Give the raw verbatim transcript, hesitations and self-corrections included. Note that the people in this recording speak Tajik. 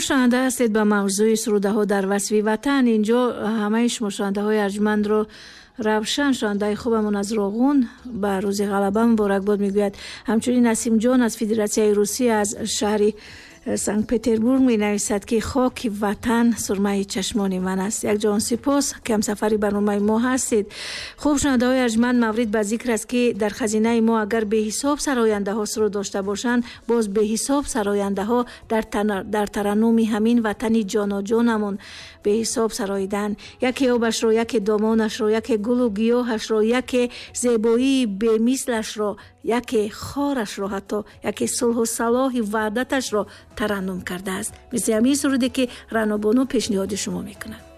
шунаванда ҳастед ба мавзӯи сурудаҳо дар васфи ватан. инҷо ҳамаи шумо шунавандаҳои арҷмандро равшан, шунавандаи хубамон аз Роғун ба рӯзи ғалаба муборакбод мегӯяд. ҳамчунин Насимҷон аз Федератсияи Русия аз шаҳри Санкт-Петербург менависад ки хоки ватан сурмаи чашмони ман аст. якҷон сипос ки ҳамсафари барномаи мо ҳастед. хуб шунавандаҳои арҷманд, маврид ба зикр аст ки дар хазинаи мо агар беҳисоб сарояндаҳо суруд дошта бошанд, боз беҳисоб сарояндаҳо дар дар тараннуми ҳамин ватани ҷоноҷонамон беҳисоб сароидан. яке обашро, яке домонашро, яке гулу гиёҳашро, яке зебоии бемислашро, яке хорашро, ҳатто яке сулҳу салоҳи ваҳдаташро тараннум кардааст. мисли ҳамин суруде ки Раъно Бону пешниҳоди шумо мекунад.